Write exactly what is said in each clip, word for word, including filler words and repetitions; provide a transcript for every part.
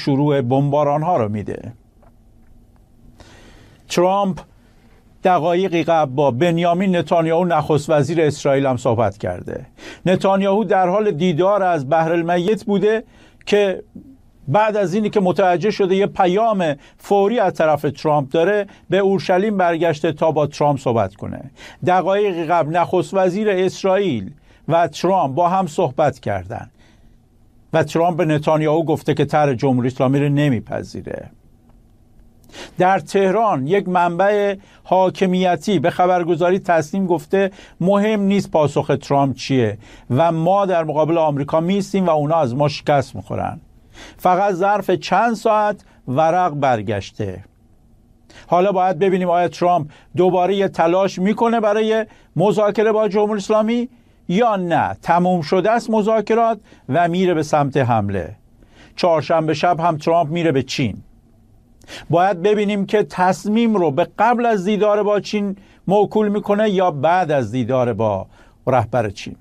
شروع بمباران ها رو میده. ترامپ دقایقی قبل با بنیامین نتانیاهو نخست وزیر اسرائیل هم صحبت کرده. نتانیاهو در حال دیدار از بحرالمیت بوده که بعد از اینی که متوجه شده یه پیام فوری از طرف ترامپ داره، به اورشلیم برگشته تا با ترامپ صحبت کنه. دقایقی قبل نخست وزیر اسرائیل و ترامپ با هم صحبت کردن و ترامپ به نتانیاهو گفته که طرح جمهوری اسلامی رو نمیپذیره. در تهران یک منبع حاکمیتی به خبرگزاری تصنیم گفته مهم نیست پاسخ ترامپ چیه و ما در مقابل آمریکا میستیم و اونا از ما شکست میخورن. فقط ظرف چند ساعت ورق برگشته. حالا باید ببینیم آیا ترامپ دوباره یه تلاش میکنه برای مذاکره با جمهوری اسلامی یا نه تموم شده است مذاکرات و میره به سمت حمله. چهارشنبه شب هم ترامپ میره به چین. باید ببینیم که تصمیم رو به قبل از دیدار با چین موکول میکنه یا بعد از دیدار با رهبر چین.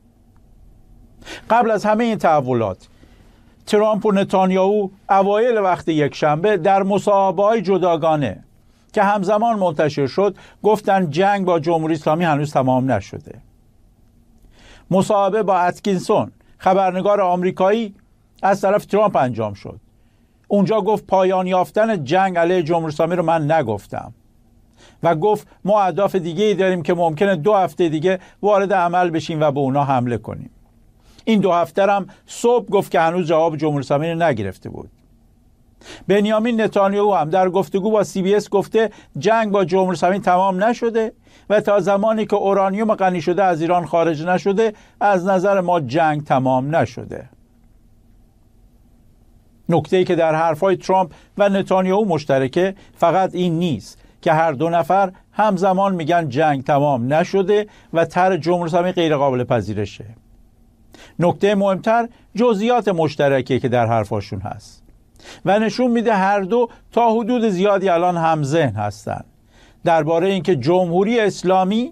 قبل از همه این تحولات ترامپ و نتانیاهو اوایل وقت یک شنبه در مصاحبه‌های جداگانه که همزمان منتشر شد گفتن جنگ با جمهوری اسلامی هنوز تمام نشده. مصاحبه با اتکینسون خبرنگار آمریکایی از طرف ترامپ انجام شد. اونجا گفت پایان یافتن جنگ علیه جمهوری اسلامی رو من نگفتم و گفت ما اهداف دیگه ای داریم که ممکنه دو هفته دیگه وارد عمل بشیم و به اونا حمله کنیم. این دو هفته هم صبح گفت که هنوز جواب جمهوری اسلامی رو نگرفته بود. بنیامین نتانیاهو هم در گفتگو با سی بی اس گفته جنگ با جمهوری اسلامی تمام نشده و تا زمانی که اورانیوم غنی شده از ایران خارج نشده از نظر ما جنگ تمام نشده. نکته‌ای که در حرفای ترامپ و نتانیاهو مشترکه فقط این نیست که هر دو نفر همزمان میگن جنگ تمام نشده و طرح جمهوری اسلامی غیر قابل پذیرشه. نکته مهمتر جزئیات مشترکی که در حرفاشون هست و نشون میده هر دو تا حدود زیادی الان همذهن هستن درباره اینکه جمهوری اسلامی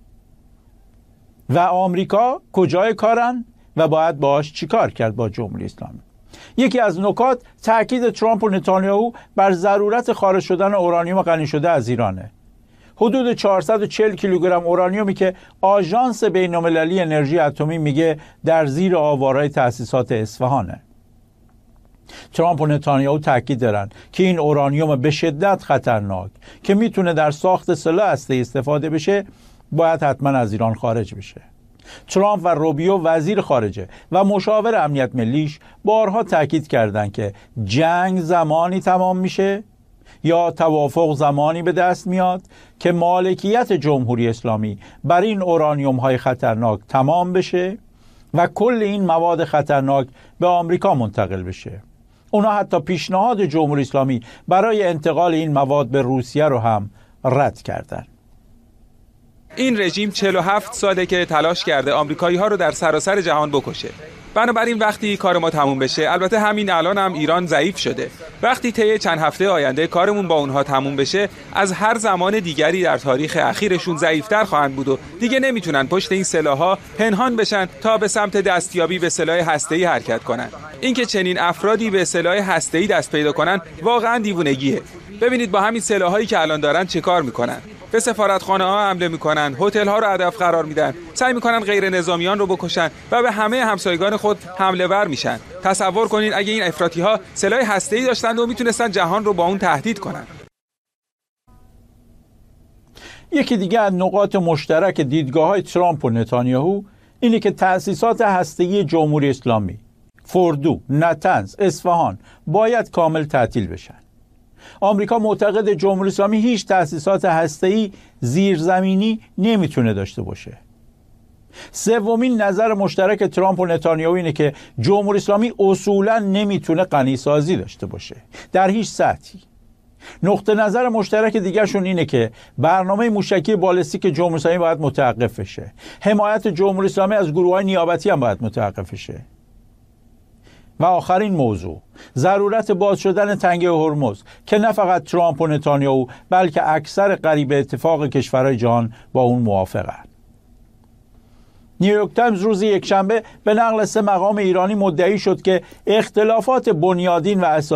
و آمریکا کجای کارن و باید باهاش چیکار کرد با جمهوری اسلامی. یکی از نکات تاکید ترامپ و نتانیاهو بر ضرورت خارج شدن اورانیوم غنی شده از ایرانه. حدود چهارصد و چهل کیلوگرم اورانیومی که آژانس بین‌المللی انرژی اتمی میگه در زیر آوارهای تأسیسات اصفهانه. ترامپ و نتانیاهو تاکید دارن که این اورانیوم به شدت خطرناک که میتونه در ساخت سلاح هسته‌ای استفاده بشه باید حتما از ایران خارج بشه. ترامپ و روبیو وزیر خارجه و مشاور امنیت ملیش بارها تاکید کردند که جنگ زمانی تمام میشه یا توافق زمانی به دست میاد که مالکیت جمهوری اسلامی بر این اورانیوم های خطرناک تمام بشه و کل این مواد خطرناک به آمریکا منتقل بشه. اونا حتی پیشنهاد جمهوری اسلامی برای انتقال این مواد به روسیه رو هم رد کردن. این رژیم چهل و هفت ساله که تلاش کرده آمریکایی ها رو در سراسر جهان بکشه. بنابراین وقتی کار ما تموم بشه، البته همین الان هم ایران ضعیف شده، وقتی طی چند هفته آینده کارمون با اونها تموم بشه از هر زمان دیگری در تاریخ اخیرشون ضعیفتر خواهند بود و دیگه نمیتونن پشت این سلاح‌ها پنهان بشن تا به سمت دستیابی به سلاح هسته‌ای حرکت کنن. اینکه چنین افرادی به سلاح هسته‌ای دست پیدا کنن واقعا دیوونگیه. ببینید با همین سلاحایی که الان دارن چه کار میکنن. به سفارتخانه ها حمله میکنن، هتل ها رو هدف قرار میدن، سعی میکنن غیر نظامیان رو بکشن و به همه همسایگان خود حمله ور میشن. تصور کنین اگه این افراطی ها سلاح هسته‌ای داشتن و میتونستن جهان رو با اون تهدید کنن. یکی دیگه از نقاط مشترک دیدگاه‌های ترامپ و نتانیاهو اینه که تأسیسات هسته‌ای جمهوری اسلامی، فردو، نتنز، اصفهان باید کامل تعطیل بشن. آمریکا معتقد جمهوری اسلامی هیچ تأسیسات هسته‌ای زیرزمینی نمیتونه داشته باشه. سومین نظر مشترک ترامپ و نتانیاهو اینه که جمهوری اسلامی اصولاً نمیتونه غنیسازی داشته باشه در هیچ سطحی. نقطه نظر مشترک دیگرشون اینه که برنامه موشکی بالستیک جمهوری اسلامی باید متوقف بشه. حمایت جمهوری اسلامی از گروه‌های نیابتی هم باید متوقف بشه. و آخرین موضوع ضرورت باز شدن تنگه هرمز که نه فقط ترامپ و نتانیاهو بلکه اکثر قریب اتفاق کشورهای جهان با اون موافقند. نیویورک تایمز روز یکشنبه به نقل سه مقام ایرانی مدعی شد که اختلافات بنیادین و اساسی